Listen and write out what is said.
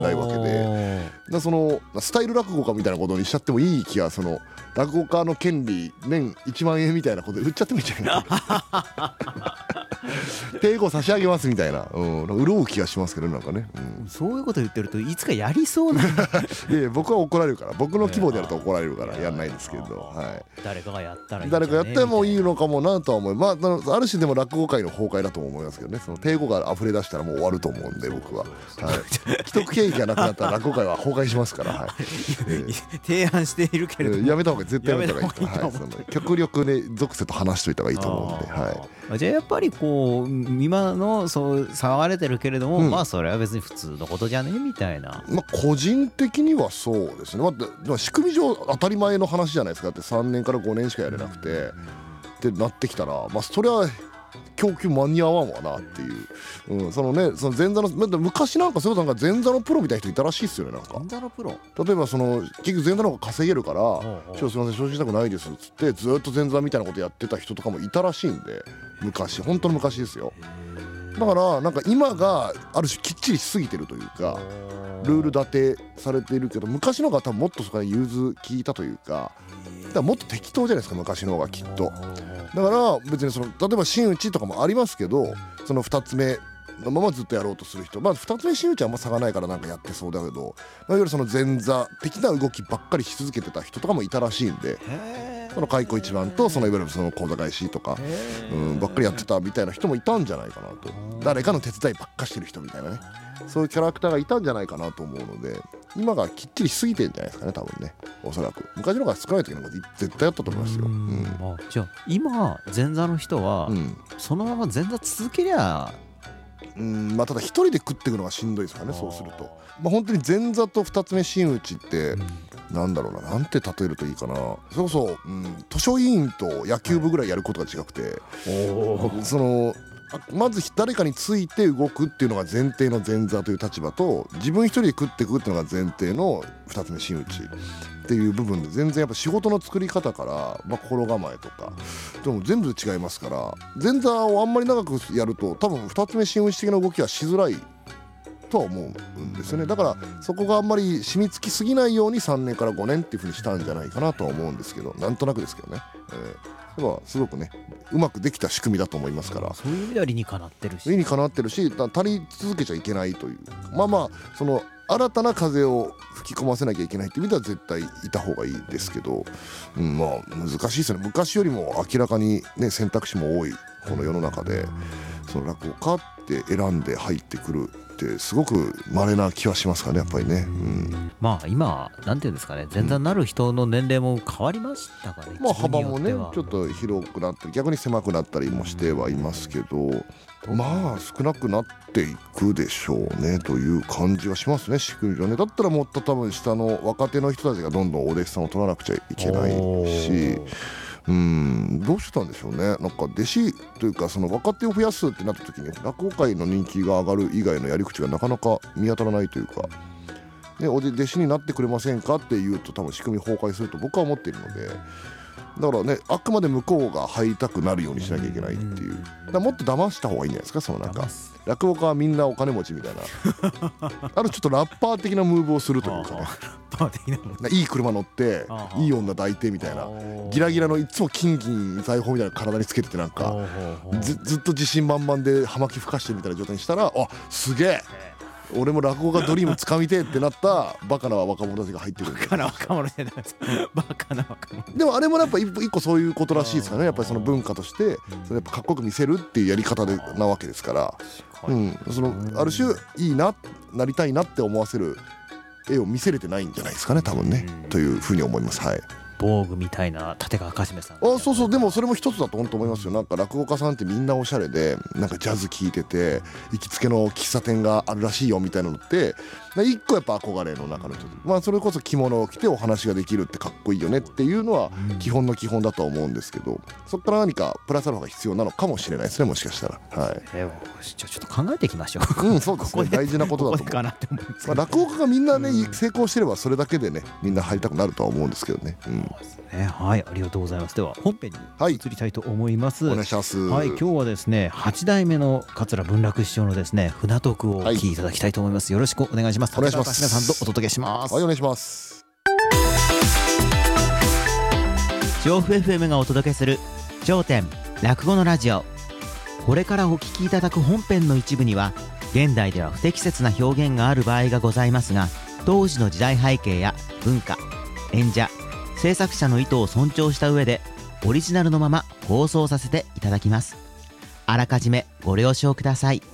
ないわけで、そのスタイル落語家みたいなことにしちゃってもいい気が、その落語家の権利年1万円みたいなことで売っちゃってもいいんじゃないか定価差し上げますみたいな、潤う気がしますけどなんかね、 そういうこと言ってるといつかやりそうな僕は怒られるから、僕の規模でやると怒られるからやんないんですけど、 誰かがやったらいいんじゃね誰かやってもいいのかもなとは思う。まあある種でも落語界の崩壊だと思いますけどね。その定語が溢れ出したらもう終わると思うんで僕は、既得権益がなくなったら落語界は崩壊しますから、 提案しているけれどもやめた方が絶対やめた方がいいと思う。極力ね属性と話しといた方がいいと思うんで、 じゃあやっぱりこう今のそう騒がれてるけれども、まあそれは別に普通のことじゃねみたいな。 まあ個人的にはそうですね。仕組み上当たり前の話じゃないですか。だって3年から5年しかやれなくてってなってきたら、まあそれは供給間に合わんわなっていう、そのね、その前座の昔なんかそういうことなんか前座のプロみたいな人いたらしいっすよね。なんか前座のプロ、 例えばその結局前座の方が稼げるから「すいません昇進したくないです」っつってずっと前座みたいなことやってた人とかもいたらしいんで、昔本当の昔ですよ。だからなんか今がある種きっちりしすぎてるというか、ルール立てされているけど、昔の方が多分もっとそこから融通聞いたというか、だからもっと適当じゃないですか昔の方がきっと。だから別にその例えば真打ちとかもありますけど、その2つ目のままずっとやろうとする人、2つ目真打ちはあんま差がないからなんかやってそうだけど、いわゆるその前座的な動きばっかりし続けてた人とかもいたらしいんで、その開口一番とそのいわゆるその講座返しとかばっかりやってたみたいな人もいたんじゃないかなと。誰かの手伝いばっかしてる人みたいなね、そういうキャラクターがいたんじゃないかなと思うので、今がきっちりしすぎてんじゃないですかね多分ね。おそらく昔の方が少ない時なんか絶対あったと思いますよ。 じゃあ今前座の人はそのまま前座続けりゃただ一人で食っていくのがしんどいですからね。そうすると本当に前座と二つ目真打ちってなんだろうな、なんて例えるといいかな。それこそ図書委員と野球部ぐらいやることが違くて、そのまず誰かについて動くっていうのが前提の前座という立場と、自分一人で食っていくっていうのが前提の二つ目真打ちっていう部分で、全然やっぱ仕事の作り方から、心構えとかでも全部違いますから、前座をあんまり長くやると多分二つ目真打ち的な動きはしづらいとは思うんですよね。だからそこがあんまり染み付きすぎないように3年から5年っていう風にしたんじゃないかなとは思うんですけど、なんとなくですけどね。それはすごくねうまくできた仕組みだと思いますから、 そういう意味では理にかなってるし、 理にかなってるし、足り続けちゃいけないという、その新たな風を吹き込ませなきゃいけないっていう意味では絶対いた方がいいですけど、難しいですよね。昔よりも明らかにね選択肢も多いこの世の中で、その落語家って選んで入ってくるってすごく稀な気はしますかねやっぱりね。 今なんていうんですかね、前座になる人の年齢も変わりましたかね。 幅もねちょっと広くなって逆に狭くなったりもしてはいますけど、少なくなっていくでしょうねという感じはしますね仕組み上ね。だったらもっと多分下の若手の人たちがどんどんお弟子さんを取らなくちゃいけないし、どうしてたんでしょうね。なんか弟子というかその若手を増やすってなった時に落語界の人気が上がる以外のやり口がなかなか見当たらないというか、弟子になってくれませんかっていうと多分仕組み崩壊すると僕は思っているので、だからねあくまで向こうが入りたくなるようにしなきゃいけないっていう、だからもっと騙した方がいいんじゃないですか。そのなんか落語家はみんなお金持ちみたいなあるちょっとラッパー的なムーブをするというかねいい車乗っていい女抱いてみたいな、ギラギラのいつも金銀財宝みたいな体につけてて、なんかずっと自信満々で葉巻ふかしてるみたいな状態にしたら、すげえ俺も落語家ドリーム掴みてえってなったバカな若者たちが入ってるんで、 バカな若者じゃないですバカな若者でもあれもやっぱ一個そういうことらしいですからね。やっぱりその文化としてそれやっぱかっこよく見せるっていうやり方なわけですから、そのある種いいななりたいなって思わせる絵を見せれてないんじゃないですかね多分ね、というふうに思います。 防具みたいな立川かしめさん。 そうでもそれも一つだと本当思いますよ。なんか落語家さんってみんなおしゃれでなんかジャズ聴いてて行きつけの喫茶店があるらしいよみたいなのって一個やっぱ憧れの中の一つ、それこそ着物を着てお話ができるってかっこいいよねっていうのは基本の基本だと思うんですけど、そこから何かプラスアルファが必要なのかもしれないですねもしかしたら。じゃあちょっと考えていきましょう。 そうですね大事なことだと思う。落語家がみんなね成功してればそれだけでねみんな入りたくなるとは思うんですけどね。 ですね。はい、ありがとうございます。では本編に移りたいと思います。 お願いします。 はい、今日はですね8代目の桂文楽師匠のですね船徳をお聞きいただきたいと思います。よろしくお願いします。 お願いします。 皆さんとお届けします。 はい、お願いします。 調布 FM がお届けする頂点落語のラジオ。これからお聞きいただく本編の一部には現代では不適切な表現がある場合がございますが、当時の時代背景や文化、演者、制作者の意図を尊重した上でオリジナルのまま放送させていただきます。あらかじめご了承ください。